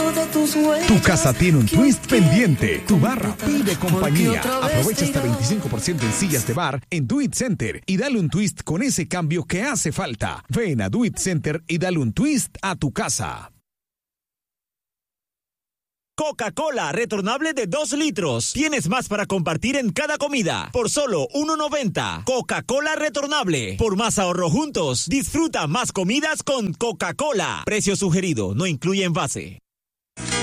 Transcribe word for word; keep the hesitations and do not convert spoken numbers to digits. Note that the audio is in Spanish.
de tus huellas. Tu casa tiene un twist pendiente. Tu barra pide compañía. Aprovecha hasta veinticinco por ciento en sillas de bar en Do It Center y dale un twist con ese cambio que hace falta. Ven a Do It Center y dale un twist a tu casa. Coca-Cola retornable de dos litros. Tienes más para compartir en cada comida. Por solo uno noventa. Coca-Cola retornable. Por más ahorro juntos. Disfruta más comidas con Coca-Cola. Precio sugerido. No incluye envase.